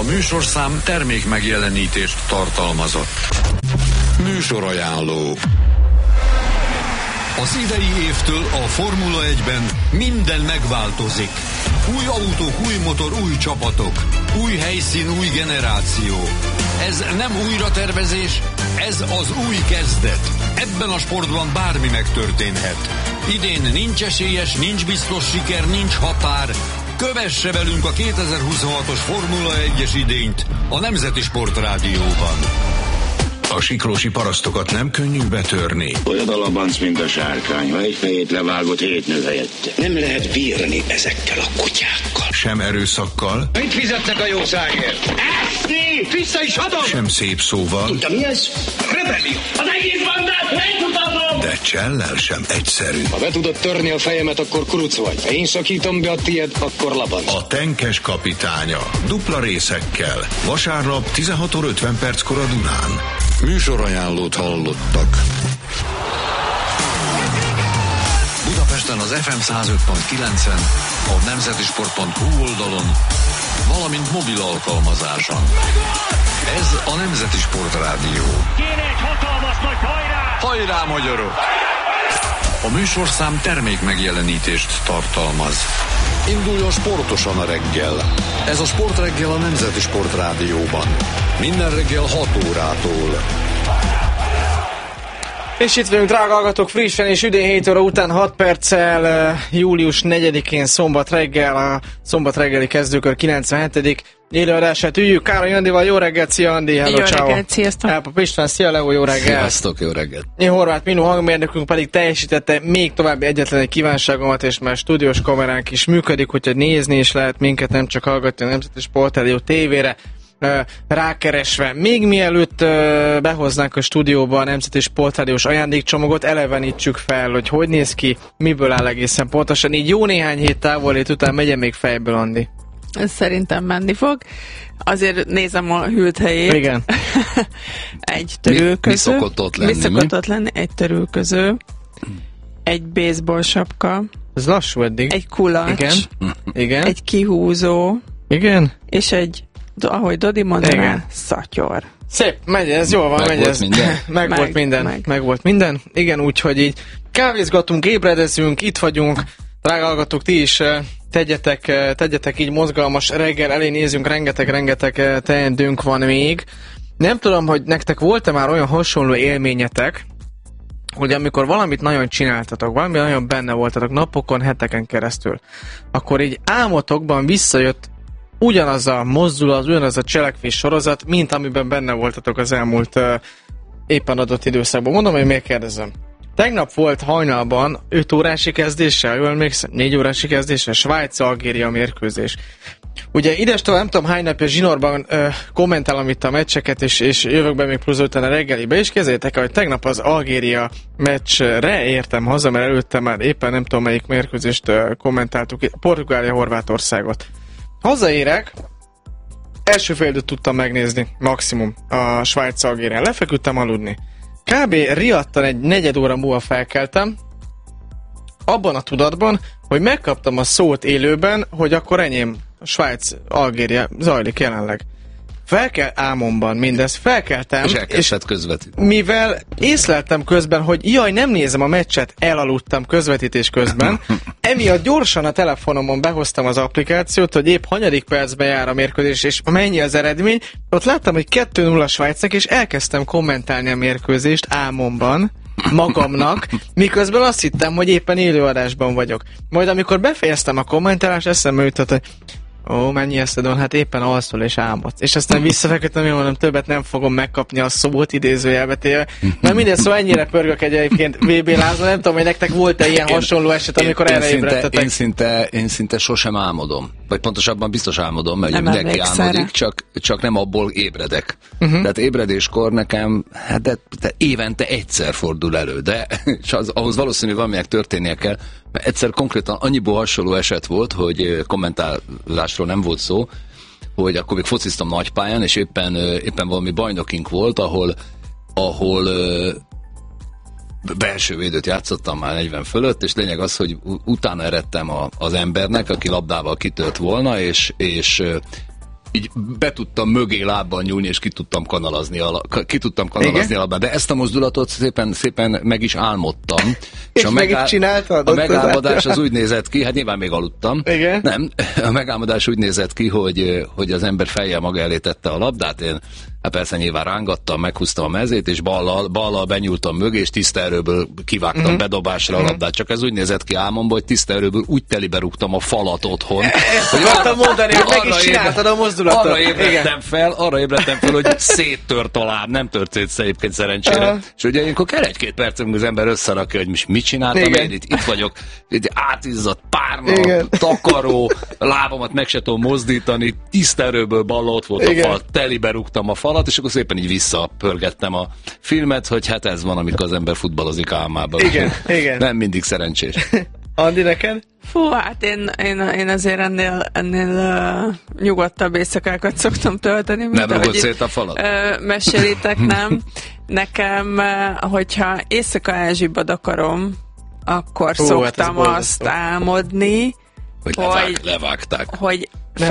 műsorszám termék megjelenítést tartalmazott. Műsorajánló. Az idei évtől a Formula 1-ben minden megváltozik. Új autók, új motor, új csapatok. Új helyszín, új generáció. Ez nem újratervezés, ez az új kezdet. Ebben a sportban bármi megtörténhet. Idén nincs esélyes, nincs biztos siker, nincs határ. Kövesse velünk a 2026-os Formula 1-es idényt a Nemzeti Sport Rádióban. A siklósi parasztokat nem könnyű betörni. Olyan a labanc, mint a sárkány, ha egy fejét levágott 7 nő helyette. Nem lehet bírni ezekkel a kutyákkal. Sem erőszakkal. Mit fizetnek a jószágért? Eszti! Vissza is adom! Sem szép szóval. Tudta mi ez? Rebellió! Az egész bandát megmutatom! De csellel sem egyszerű. Ha be tudod törni a fejemet, akkor kuruc vagy. Ha én szakítom be a tiéd, akkor labanc. A tenkes kapitánya. Dupla részekkel. Vasárnap 16:50 a Dunán. Műsorajánlót hallottak. Budapesten az FM 105.9-en, a nemzetisport.hu oldalon, valamint mobil alkalmazáson. Ez a Nemzeti Sport Rádió. Kéne egy hatalmas nagy hajrá! Hajrá, magyarok! A műsorszám termék megjelenítést tartalmaz. Induljon sportosan a reggel. Ez a Sportreggel a Nemzeti Sport Rádióban. Minden reggel 6 órától. És itt vagyunk, drága hallgatók, frissen és üdén 7 óra után 6 perccel, július 4-én szombat reggel, a szombat reggeli kezdőkör 97. élőadását üljük. Károly Andival, jó reggelt, szia Andi, hello, jó ciao. reggelt, sziasztok. Elpap István, szia Leo, jó reggelt. Sziasztok, jó reggelt. Én Horváth Minó hangmérnökünk pedig teljesítette még további egyetlen egy kívánságomat, és már stúdiós kameránk is működik, úgyhogy nézni is lehet minket, nem csak hallgatni a Nemzeti Sport Rádió tévére rákeresve. Még mielőtt behoznánk a stúdióba a Nemzeti Sport Rádiós ajándékcsomagot, elevenítsük fel, hogy néz ki, miből áll egészen pontosan. Így jó néhány hét távolét után megye még fejből, Andi. Szerintem menni fog. Azért nézem a hűlt helyét. Igen. Egy törülköző. Mi szokott ott lenni? Mi szokott ott lenni? Egy törülköző. Egy baseball sapka. Ez lassú eddig. Egy kulacs. Igen. Igen. Egy kihúzó. Igen. És egy, ahogy Dodi mondaná, szatyor. Szép, megy ez, jól van, megy ez. Meg volt minden. Igen, úgyhogy így kávézgatunk, ébredezünk, itt vagyunk. Drága hallgatók, ti is tegyetek így mozgalmas reggel elé, nézzünk, rengeteg teendőnk van még. Nem tudom, hogy nektek volt-e már olyan hasonló élményetek, hogy amikor valamit nagyon csináltatok, valami nagyon benne voltatok napokon, heteken keresztül, akkor így álmotokban visszajött ugyanaz a mozdulat, ugyanaz a cselekvés sorozat, mint amiben benne voltatok az elmúlt éppen adott időszakban. Mondom, hogy miért kérdezem. Tegnap volt hajnalban 5 órási kezdéssel, jól emlékszem, 4 órási kezdéssel, Svájc-Algéria mérkőzés. Ugye idestől nem tudom hány napja zsinórban kommentálom itt a meccseket, és jövök be még plusz után a reggelibe, és kezdjétek, hogy tegnap az Algéria meccsre értem haza, mert előtte már éppen nem tudom melyik mérkőzést kommentáltuk, Portugália-Horvátországot. Hazaérek, első fél időt tudtam megnézni, maximum, a Svájc-Algérián. Lefeküdtem aludni. Kb. Riadtan egy negyed óra múlva felkeltem, abban a tudatban, hogy megkaptam a szót élőben, hogy akkor enyém, Svájc-Algéria zajlik jelenleg. Álmomban mindezt, felkeltem, és mivel észleltem közben, hogy jaj, nem nézem a meccset, elaludtam közvetítés közben, emiatt gyorsan a telefonomon behoztam az applikációt, hogy épp hanyadik percben jár a mérkőzés, és mennyi az eredmény, ott láttam, hogy 2-0 Svájcnak, és elkezdtem kommentálni a mérkőzést álmomban, magamnak, miközben azt hittem, hogy éppen élőadásban vagyok. Majd amikor befejeztem a kommentálást, eszembe jutott, hogy mennyi eszedon, hát éppen alszol és álmodsz. És aztán visszafeküdtem, én mondom, többet nem fogom megkapni a szót idézőjelbe téve. Na minden, szóval ennyire pörgök egyébként VB lázon, nem tudom, hogy nektek volt-e ilyen hasonló eset, amikor erre ébredtetek? Én szinte sosem álmodom. Vagy pontosabban biztos álmodom, mert mindenki álmodik, csak nem abból ébredek. Tehát ébredéskor nekem, de évente egyszer fordul elő, de és ahhoz valószínűleg valaminek történnie kell, mert egyszer konkrétan annyiból hasonló eset volt, hogy kommentálásról nem volt szó, hogy akkor még fociztam nagypályán, és éppen valami bajnokink volt, ahol belső védőt játszottam már 40 fölött, és lényeg az, hogy utána eredtem az embernek, aki labdával kitört volna, és így be tudtam mögé lábbal nyúlni, és ki tudtam kanalazni a labdát. De ezt a mozdulatot szépen meg is álmodtam. És csináltad? A megálmodás az úgy nézett ki, hát nyilván még aludtam. Igen? Nem, a megálmodás úgy nézett ki, hogy az ember fejjel maga elé tette a labdát, én hát persze nyilván rángattam, meghúztam a mezét, és ballal benyúltam mögé, és tiszta erőből kivágtam bedobásra a labdát. Csak ez úgy nézett ki álmomban, hogy tiszta erőből úgy telibe rúgtam a falat otthon. Ezt akartam mondani, hogy meg is csináltad a mozdulatot. Arra ébredtem fel, hogy széttört a láb, nem tört szét egyébként szerencsére. És ugye ilyenkor kell egy-két percig az ember összerakja, hogy most mit csináltam, én itt vagyok, itt átizzadt párna, takaró, lábamat meg se tudom mozdítani, tiszta erőből balla ott volt a fal, telibe rúgtam a falat, és akkor szépen így visszapörgettem a filmet, hogy hát ez van, amikor az ember futballozik álmában. Igen. Nem mindig szerencsés. Andi, neked? Fú, hát én azért ennél nyugodtabb éjszakákat szoktam tölteni. Nem rúgod szét a falat? Mesélitek, nem. Nekem, hogyha éjszaka elzsibbad akarom, akkor szoktam azt álmodni, hogy levágták. Hogy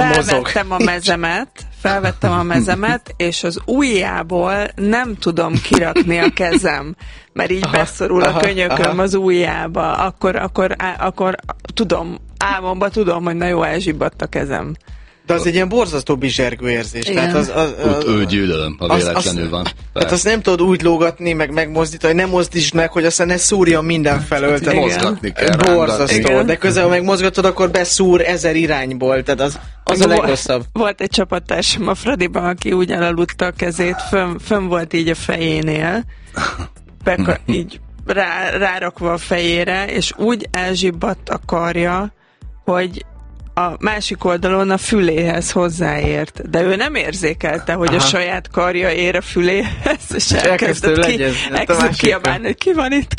felvettem a mezemet, és az ujjából nem tudom kirakni a kezem, mert így beszorul a könyököm az ujjába, akkor tudom, álmomban tudom, hogy na jó, elzsibbadt a kezem. De az egy ilyen borzasztó bizsergő érzés. Tehát ő gyűlölöm, ha véletlenül van. Tehát azt nem tudod úgy lógatni, meg megmozdítani, nem mozdítsd meg, hogy aztán ne szúrjon mindenfelől. Hát, mozgatni kell. Borzasztó. De közben megmozgatod, akkor beszúr 1000 irányból. Tehát az a legrosszabb. Volt egy csapattársam a Fradiban, aki úgy elaludta a kezét, fönn volt így a fejénél, így rárakva a fejére, és úgy elzsibbadt a karja, hogy a másik oldalon a füléhez hozzáért, de ő nem érzékelte, hogy a saját karja ér a füléhez, és elkezdett kiabálni, hogy ki van itt.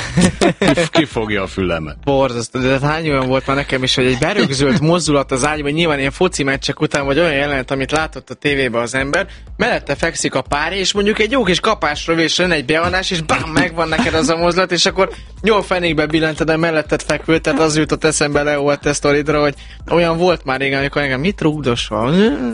Ki fogja a fülemet. Borzasztó, de hány olyan volt már nekem is, hogy egy berögzült mozdulat az ágyban, nyilván ilyen foci meccsek után, vagy olyan jelenet, amit látott a tévében az ember, mellette fekszik a pár, és mondjuk egy jó kis kapásrövésre jön egy beadás, és bám, megvan neked az a mozdulat, és akkor jól fenékbe billented a melletted fekvő, tehát az jutott eszembe Leo a te sztoridra, hogy olyan volt már régen, amikor engem mit rúgdosva?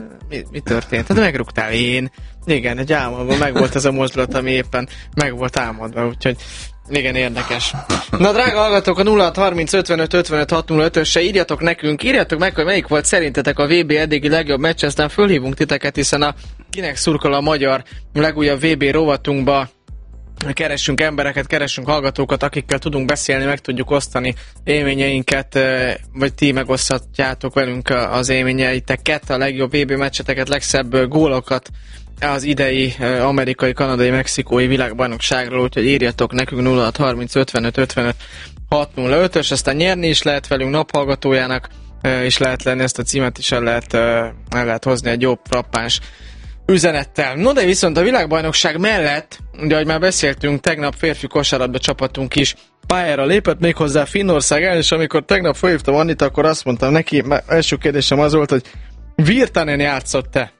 Mi történt? Hát megrúgtál én. Igen, egy álmodban megvolt ez a mozdulat, ami éppen meg volt álmodva, úgyhogy igen, érdekes. Na, drága hallgatók, a 0630 55 55 605-ösre írjatok nekünk, írjatok meg, hogy melyik volt szerintetek a VB eddigi legjobb meccs, aztán fölhívunk titeket, hiszen a kinek szurkol a magyar legújabb VB rovatunkba keressünk embereket, keressünk hallgatókat, akikkel tudunk beszélni, meg tudjuk osztani élményeinket, vagy ti megoszthatjátok velünk az élményeiteket, a legjobb VB meccseteket, legszebb gólokat az idei amerikai, kanadai, mexikói világbajnokságról, úgyhogy írjatok nekünk 0630 55 55 605-ös, aztán nyerni is lehet velünk, naphallgatójának is lehet lenni, ezt a címet is el lehet hozni egy jó frappáns üzenettel. No, de viszont a világbajnokság mellett, ugye, ahogy már beszéltünk, tegnap férfi kosárlabda csapatunk is pályára lépett, méghozzá Finnország ellen, és amikor tegnap felhívtam Annit, akkor azt mondtam neki, első kérdésem az volt, hogy Virtanen játszott-e?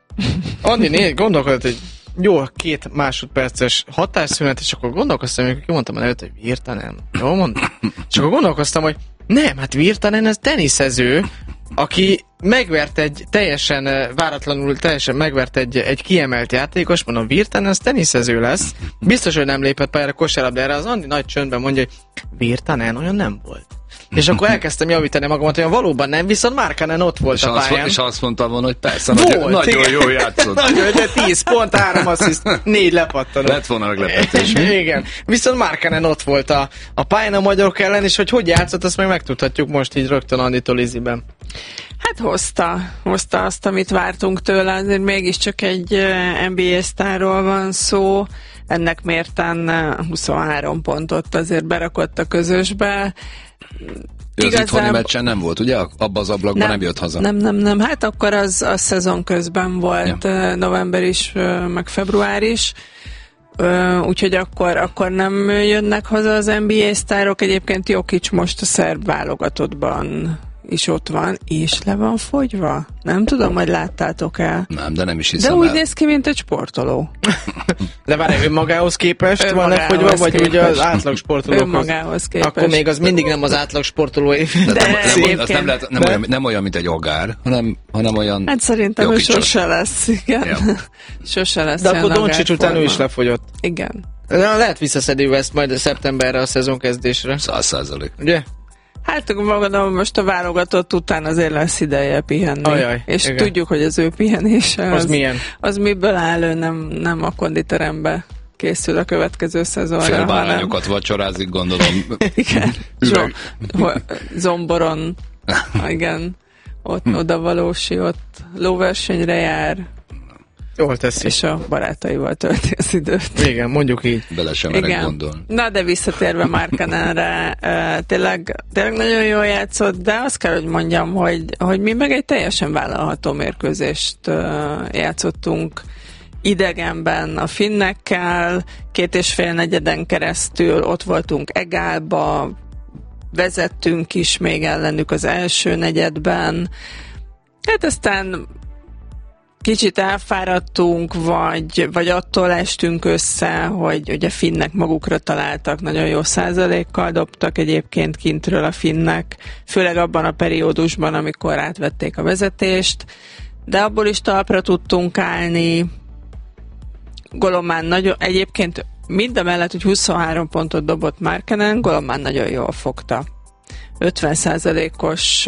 Anni gondolkodott, hogy jó, 2 másodperces határszünet, és akkor gondolkoztam, hogy kimondtam a nevet, hogy Virtanen. Jól mondtam? És akkor gondolkoztam, hogy nem, hát Virtanen ez teniszező, aki megvert egy váratlanul megvert egy kiemelt játékos, mondom, Virtanen, az teniszező lesz. Biztos, hogy nem lépett pályára kosárlabdára, az Andi nagy csöndben mondja, hogy Virtanen olyan nem volt. És akkor elkezdtem javítani magamat, hogy valóban nem, viszont Markkanen ott volt a pályán. És azt mondtam volna, hogy persze, nagyon jól játszott. Nagyon, de 10 pont, 3 assziszt, 4 lepattanó. Lett volna meglepetés. Igen. Viszont Markkanen ott volt a pályán a magyarok ellen, és hogy játszott, azt meg megtudhatjuk most így rögtön Anditól Iziben. Hát hozta azt, amit vártunk tőle, azért mégiscsak egy NBA sztárról van szó, ennek mérten 23 pontot azért berakott a közösbe. Ő az itthoni meccsen nem volt, ugye? Abban az ablakban nem jött haza. Nem. Hát akkor az a szezon közben volt, november is, meg február is. Úgyhogy akkor nem jönnek haza az NBA sztárok. Egyébként Jokic most a szerb válogatottban is ott van, és le van fogyva. Nem tudom, hogy láttátok el. Nem, de nem is hiszem. De úgy néz ki, mint egy sportoló. De várj, önmagához képest van lefogyva, vagy ugye az átlag sportolókhoz? Önmagához képest. Akkor még az mindig nem az átlag sportoló év. Nem olyan, mint egy agár, hanem olyan... Hát szerintem ő sose lesz, igen. Ja. Sose lesz. De akkor Doncsics után ő is lefogyott. Igen. Lehet visszaszedni ezt majd szeptemberre a szezonkezdésre. 100%. Ugye? Hát magadom, most a válogatott után azért lesz ideje pihenni. Ajaj, és igen. Tudjuk, hogy az ő pihenése az milyen? Az miből áll, ő nem a konditerembe készül a következő szezonra. Félbárányokat vacsorázik, gondolom. Igen. Zomboron. Igen. Oda valósi, ott lóversenyre jár. Jól teszi. És a barátaival tölti az időt. Igen, mondjuk így. Bele sem merek gondolni. Na, de visszatérve Markkanenre, tényleg nagyon jól játszott, de azt kell, hogy mondjam, hogy mi meg egy teljesen vállalható mérkőzést játszottunk idegenben a finnekkel, 2,5 negyeden keresztül ott voltunk Egálba, vezettünk is még ellenük az első negyedben. Hát aztán kicsit elfáradtunk, vagy attól estünk össze, hogy ugye finnek magukra találtak, nagyon jó százalékkal dobtak egyébként kintről a finnek, főleg abban a periódusban, amikor átvették a vezetést, de abból is talpra tudtunk állni. Golomán nagyon, egyébként mindamellett, hogy 23 pontot dobott Markkanen, Golomán nagyon jól fogta. 50%-os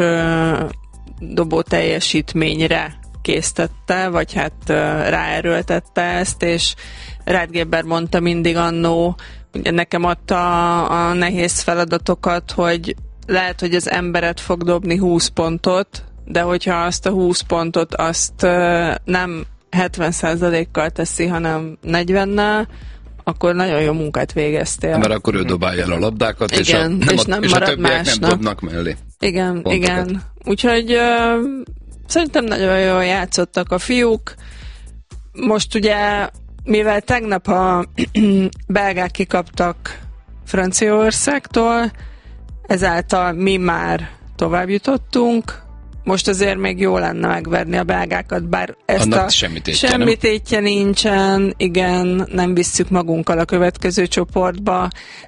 dobó teljesítményre késztette, vagy hát ráerőltette ezt, és Rádgéber mondta mindig annó, ugye nekem adta a nehéz feladatokat, hogy lehet, hogy az emberet fog dobni 20 pontot, de hogyha azt a 20 pontot azt nem 70%-kal teszi, hanem 40-nel, akkor nagyon jó munkát végeztél. Mert akkor ő dobálja el a labdákat, igen, és nem és a többiek másnap. Nem dobnak mellé. Igen, pontokat. Igen. Úgyhogy szerintem nagyon jól játszottak a fiúk. Most ugye, mivel tegnap a belgák kikaptak Franciaországtól, ezáltal mi már tovább jutottunk. Most azért még jó lenne megverni a belgákat, bár ezt annak semmi tétje nincsen, igen, nem visszük magunkkal a következő csoportba,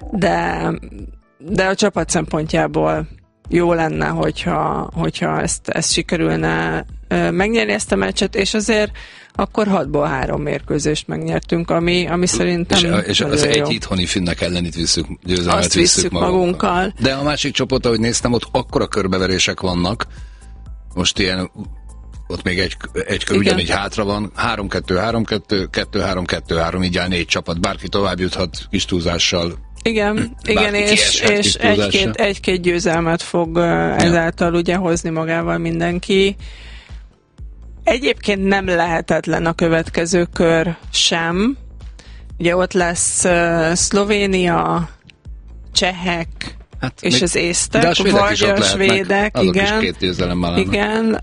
de a csapat szempontjából jó lenne, hogyha ezt sikerülne megnyerni ezt a meccset, és azért akkor 6-ból 3 mérkőzést megnyertünk, ami szerintem és az jó. egy itthoni finnek ellenit győzelmet visszük magunkkal. De a másik csoport, ahogy néztem, ott akkora körbeverések vannak, most ilyen, ott még egy kör ugyanígy hátra van, 3-2, 3-2, 2-3, így áll 4 csapat, bárki tovább juthat kis túlzással. Igen, és egy-két győzelmet fog ezáltal ugye hozni magával mindenki. Egyébként nem lehetetlen a következő kör sem. Ugye ott lesz Szlovénia, csehek, és az észtek, vagy a svédek, igen. Is 2 győzelemmel állnak. Igen.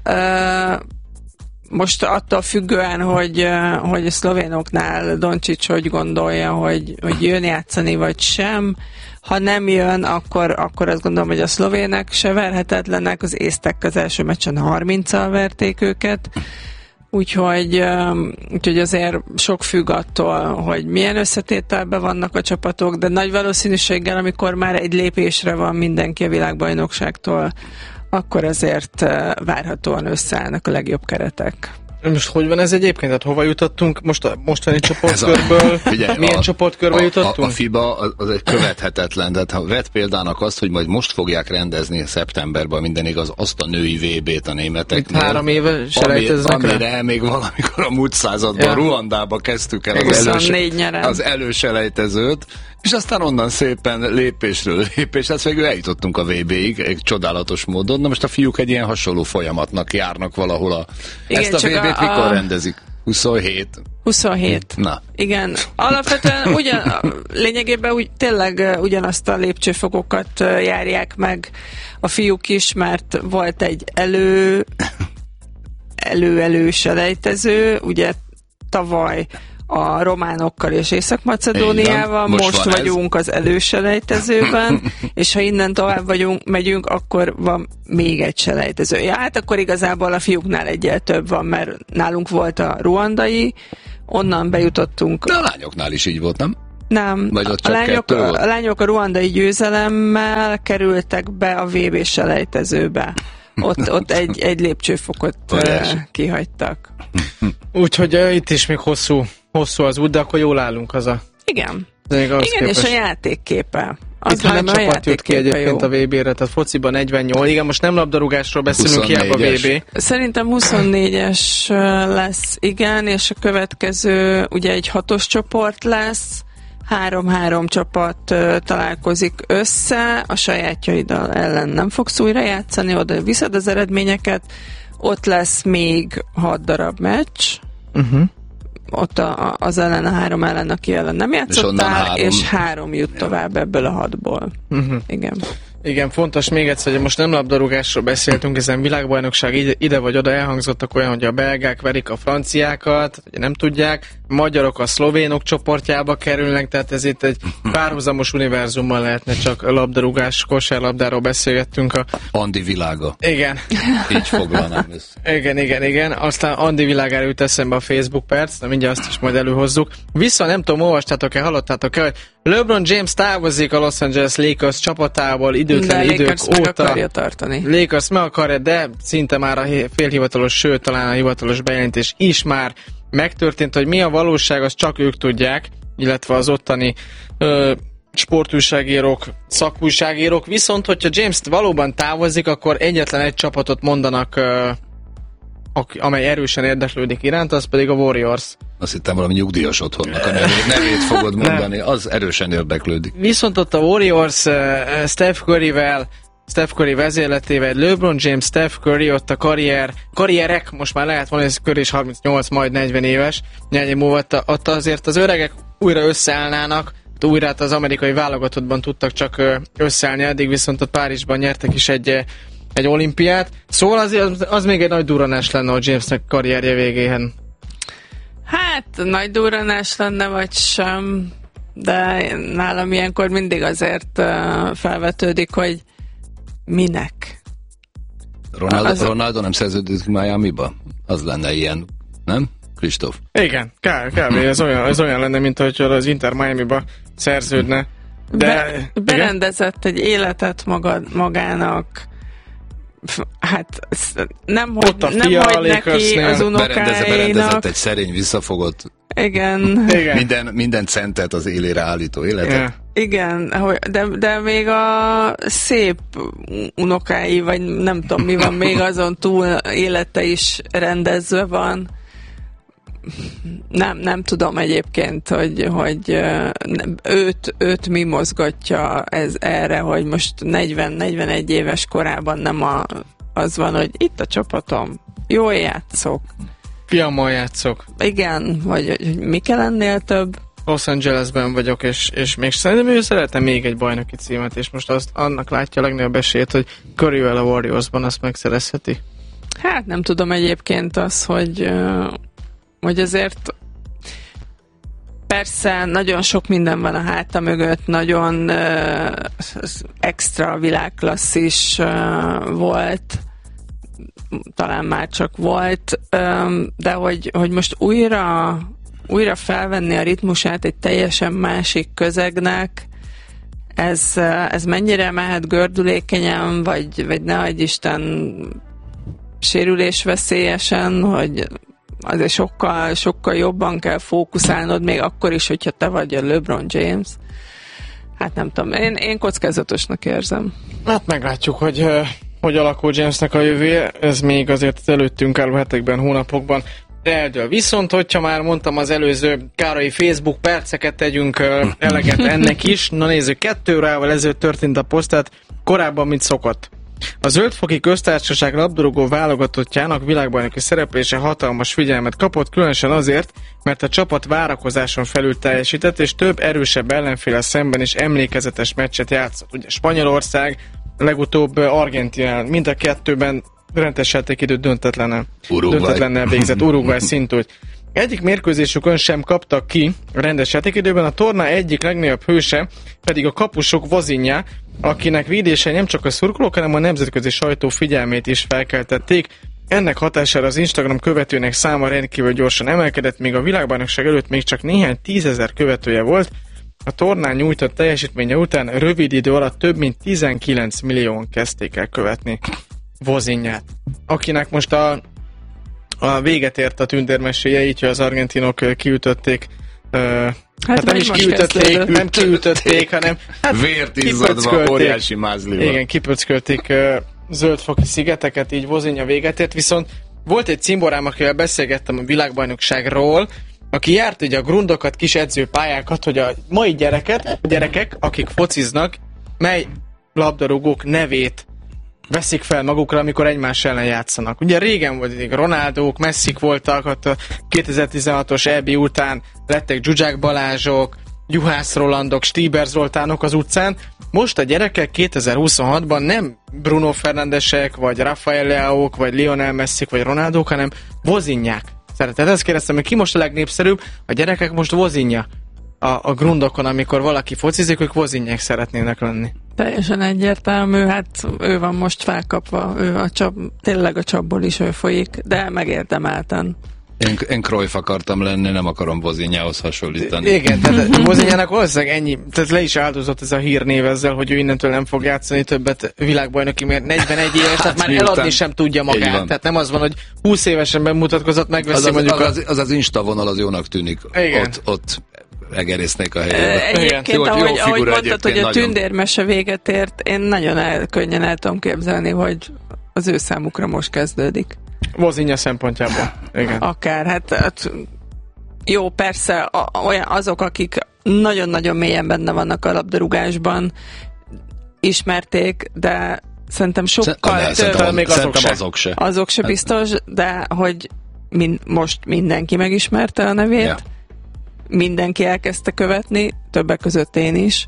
Most attól függően, hogy a szlovénoknál Doncsics hogy gondolja, hogy jön játszani, vagy sem. Ha nem jön, akkor azt gondolom, hogy a szlovének se verhetetlenek, az észtek az első meccsen 30-al verték őket. Úgyhogy azért sok függ attól, hogy milyen összetételben vannak a csapatok, de nagy valószínűséggel, amikor már egy lépésre van mindenki a világbajnokságtól, akkor azért várhatóan összeállnak a legjobb keretek. Most hogy van ez egyébként? Tehát hova jutottunk most a mostani csoportkörből? Milyen csoportkörbe jutottunk? A FIBA az egy követhetetlen, de ha vett példának azt, hogy majd most fogják rendezni szeptemberben minden igaz, azt a női VB-t a németeknél. 3 éve selejteznek rá? Amire még valamikor a múlt században Ruandába kezdtük el az előselejtezőt, és aztán onnan szépen lépésről lépésre, hát végül eljutottunk a VB-ig, egy csodálatos módon. Na most a fiúk egy ilyen hasonló folyamatnak járnak valahol. Ezt a VB-t mikor rendezik? 27. Na. Igen. Alapvetően lényegében tényleg ugyanazt a lépcsőfokokat járják meg a fiúk is, mert volt egy előselejtező, ugye tavaly a románokkal és Észak-Macedóniával, most vagyunk az előselejtezőben, és ha innen tovább megyünk, akkor van még egy selejtező. Ja, hát akkor igazából a fiúknál egyel több van, mert nálunk volt a ruandai, onnan bejutottunk. De a lányoknál is így volt, nem? Nem. Vagy ott a lányok a ruandai győzelemmel kerültek be a VB selejtezőbe. Ott egy lépcsőfokot kihagytak. Úgyhogy itt is még hosszú az út, de akkor jól állunk haza. Igen. Igen, és a játékképe. Itt hány csapat jött ki egyébként a VB-re, tehát fociban 48. Igen, most nem labdarúgásról beszélünk, hiába VB. Szerintem 24-es lesz, igen, és a következő ugye egy 6-os csoport lesz, 3-3 csapat találkozik össze, a sajátjaiddal ellen nem fogsz újra játszani, oda viszed az eredményeket, ott lesz még 6 darab meccs, ott az ellen, a 3 ellen, aki ellen nem játszottál, és 3 jut tovább ebből a 6-ból. Igen. Igen, fontos még egyszer, hogy most nem labdarúgásról beszéltünk, ezen világbajnokság ide vagy oda elhangzottak olyan, hogy a belgák verik a franciákat, ugye nem tudják, magyarok a szlovénok csoportjába kerülnek, tehát ez itt egy párhuzamos univerzumban lehetne, csak labdarúgás, kosárlabdáról beszélgettünk. Andi világa. Igen. Így foglalnám össze. Igen. Aztán Andi világára jut eszembe a Facebook perc, de mindjárt azt is majd előhozzuk. Viszont nem tudom, olvastátok-e, hallottátok-e, hogy LeBron James távozik a Los Angeles Lakers csapatából időtlen idők óta. Meg akarja tartani. Lakers meg akarja, de szinte már a félhivatalos, sőt talán a hivatalos bejelentés is már megtörtént, hogy mi a valóság, azt csak ők tudják, illetve az ottani sportújságírók, szakújságírók, viszont hogyha James valóban távozik, akkor egyetlen egy csapatot mondanak, amely erősen érdeklődik iránt, az pedig a Warriors. Azt hittem valami nyugdíjas otthonnak a nevét fogod mondani, az erősen érdeklődik. Viszont ott a Warriors Steph Curry vezérletével, LeBron James, Steph Curry, ott a karrierek, most már lehet mondani, hogy Curry is 38, majd 40 éves, néhány múlva ott azért az öregek újra összeállnának, újra az amerikai válogatottban tudtak csak összeállni, eddig viszont ott Párizsban nyertek is egy olimpiát. Szóval az még egy nagy durranás lenne a Jamesnek karrierje végén. Hát, nagy durranás lenne, vagy sem, de nálam ilyenkor mindig azért felvetődik, hogy minek? Ronaldo nem szerződött Miami-ba? Az lenne ilyen, nem? Kristóf? Igen, kb. Ez olyan lenne, mint hogy az Inter Miami-ba szerződne. Berendezett egy életet magának. Hát nem hagy neki az unokáinak. Berendezett egy szerény, visszafogott. Igen. Minden centet az élére állító életet. Yeah. Igen, de még a szép unokái, vagy nem tudom mi van, még azon túl élete is rendezve van. Nem tudom egyébként, hogy őt mi mozgatja erre, hogy most 40-41 éves korában nem az van, hogy itt a csapatom, jól játszok. Fiammal játszok. Igen, vagy hogy mi kell ennél több. Los Angelesben vagyok, és még szerintem ő szeretne még egy bajnoki címet, és most annak látja a legnagyobb esélyt, hogy Curryvel a Warriorsban azt megszerezheti. Hát nem tudom egyébként az, hogy azért persze nagyon sok minden van a háta mögött, nagyon extra világklasszis volt, talán már csak volt, de hogy most újra felvenni a ritmusát egy teljesen másik közegnek, ez mennyire mehet gördülékenyen, vagy ne adj Isten sérülésveszélyesen, hogy azért sokkal jobban kell fókuszálnod, még akkor is, hogyha te vagy a LeBron James. Hát nem tudom, én kockázatosnak érzem. Hát meglátjuk, hogy alakul Jamesnek a jövője, ez még azért az előttünk álló hetekben, hónapokban eldől. Viszont, hogyha már mondtam az előző kárai Facebook perceket, tegyünk eleget ennek is. Na nézzük, 2 órával ezelőtt történt a posztát, korábban, mint szokott. A Zöldfoki Köztársaság labdarúgó válogatottjának világbajnoki szereplése hatalmas figyelmet kapott, különösen azért, mert a csapat várakozáson felül teljesített, és több erősebb ellenféllel szemben is emlékezetes meccset játszott. Ugye Spanyolország, legutóbb Argentinál, mind a kettőben rendes játékidő döntetlennel végzett, Uruguay szintúgy. Egyik mérkőzésükön sem kaptak ki rendes játékidőben, a torna egyik legnagyobb hőse pedig a kapusok Vozinja, akinek védése nem csak a szurkolók, hanem a nemzetközi sajtó figyelmét is felkeltették. Ennek hatására az Instagram követőnek száma rendkívül gyorsan emelkedett, míg a világbajnokság előtt még csak néhány 10 000 követője volt. A tornán nyújtott teljesítménye után rövid idő alatt több mint 19 millióan kezdték el követni Vozinját, akinek most a véget ért a tündérmeséje, így, hogy az argentinok kiütötték. Hát nem is kiütötték, hanem vért izzadva, óriási mázlival. Igen, kipöckölték zöldfoki szigeteket, így Vozinja véget ért, viszont volt egy cimborám, akivel beszélgettem a világbajnokságról, aki járt ugye a grundokat, kis edzőpályákat, hogy a mai gyerekek, akik fociznak, mely labdarúgók nevét veszik fel magukra, amikor egymás ellen játszanak. Ugye régen volt, Ronaldók, Messik voltak, ott a 2016-os EB után lettek Zsuzsák Balázsok, Juhász Rolandok, Stíber Zoltánok az utcán. Most a gyerekek 2026-ban nem Bruno Fernandesek, vagy Rafael Leaók, vagy Lionel Messik, vagy Ronaldók, hanem Vozinják. Szeretett, ezt kérdeztem, hogy ki most a legnépszerűbb? A gyerekek most Vozinja. A grundokon, amikor valaki focizik, ők Vozinják szeretnének lenni. Teljesen egyértelmű, hát ő van most felkapva, ő tényleg a csapból is ő folyik, de megérdemelten. Én Cruyff akartam lenni, nem akarom Vozinjához hasonlítani. Igen, tehát Vozinjának valószínűleg ennyi, tehát le is áldozott ez a hírnév ezzel, hogy ő innentől nem fog játszani többet világbajnoki, mert 41 éves, tehát már eladni sem tudja magát. Tehát nem az van, hogy 20 évesen bemutatkozott, megveszi mondjuk az Insta vonal az jónak tűnik. Ott egerésznék a helyébe. Egyébként, ahogy mondtad, hogy a tündérmese véget ért, én nagyon könnyen el tudom képzelni, hogy az ő számukra most kezdődik. Vozinja szempontjából. Igen. Akár, hát jó, persze azok, akik nagyon-nagyon mélyen benne vannak a labdarúgásban, ismerték, de szerintem sokkal több. Még azok se biztos, de hogy most mindenki megismerte a nevét, yeah. Mindenki elkezdte követni, többek között én is.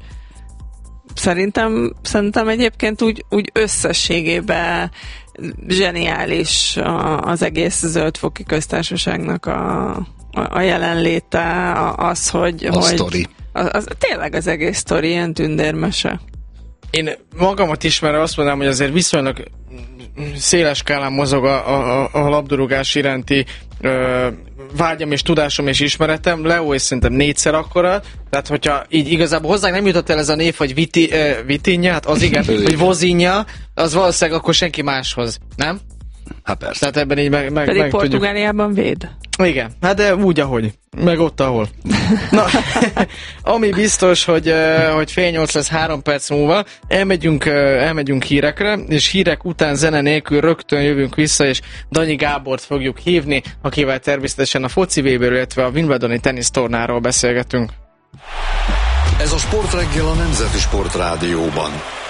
Szerintem egyébként úgy összességében zseniális az egész Zöldfoki Köztársaságnak a jelenléte, az, hogy... sztori. Tényleg az egész sztori, ilyen tündérmese. Én magamat ismerve azt mondanám, hogy azért viszonylag széles skálán mozog a labdarúgás iránti vágyam és tudásom és ismeretem. Leo és szerintem 4-szer akkora, tehát hogyha így igazából hozzánk nem jutott el ez a név, hogy Vitinja, hát az igen, hogy Vozinja, az valószínűleg akkor senki máshoz, nem? Hát persze. Tehát ebben így pedig Portugáliában véd. Igen, hát de úgy, ahogy. Meg ott, ahol. Ami biztos, hogy 7:30 lesz 3 perc múlva. Elmegyünk hírekre, és hírek után zene nélkül rögtön jövünk vissza, és Danyi Gábort fogjuk hívni, akivel természetesen a foci VB-ről, illetve a Wimbledoni tenisztornáról beszélgetünk. Ez a Sportreggel a Nemzeti Sportrádióban.